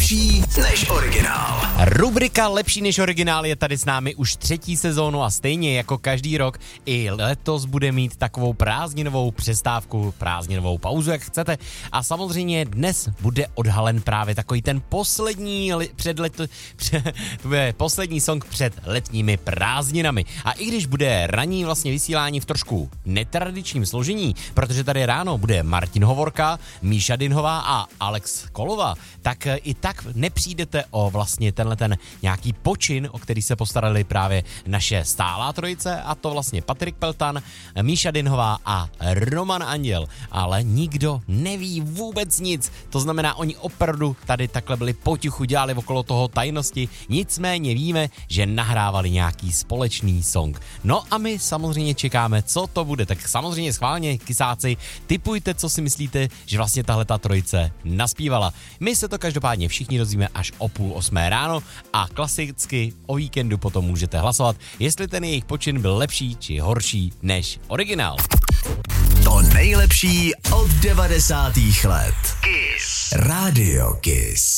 lepší než originál. Rubrika Lepší než originál je tady s námi už 3. sezónu a stejně jako každý rok i letos bude mít takovou prázdninovou přestávku, prázdninovou pauzu, jak chcete. A samozřejmě dnes bude odhalen právě takový ten poslední poslední song před letními prázdninami. A i když bude ranní vlastně vysílání v trošku netradičním složení, protože tady ráno bude Martin Hovorka, Míša Dinhová a Alex Kolova, tak i tak nepřijdete o vlastně tenhle nějaký počin, o který se postarali právě naše stálá trojice, a to vlastně Patrik Peltan, Míša Dinhová a Roman Anděl. Ale nikdo neví vůbec nic. To znamená, oni opravdu tady takhle byli potichu, dělali okolo toho tajnosti. Nicméně víme, že nahrávali nějaký společný song. No a my samozřejmě čekáme, co to bude. Tak samozřejmě schválně, kysáci, tipujte, co si myslíte, že vlastně tahleta trojice naspívala. My se to každopádně všichni dozvíme až o 7:30 ráno a klasicky o víkendu potom můžete hlasovat, jestli ten jejich počin byl lepší či horší než originál. To nejlepší od 90. let. Kiss. Radio Kiss.